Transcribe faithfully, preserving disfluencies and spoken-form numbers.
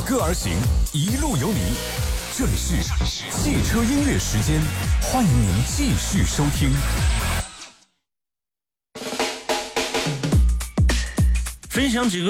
歌而行，一路有你。这里是汽车音乐时间，欢迎您继续收听。 分享几个